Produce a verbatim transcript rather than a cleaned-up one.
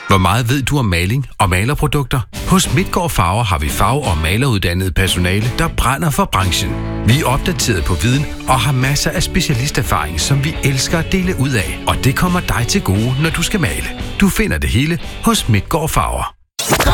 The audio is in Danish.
Hvor meget ved du om maling og malerprodukter? Hos Midtgaard Farver har vi farve- og maleruddannet personale, der brænder for branchen. Vi er opdateret på viden og har masser af specialisterfaring, som vi elsker at dele ud af. Og det kommer dig til gode, når du skal male. Du finder det hele hos Midtgaard Farver.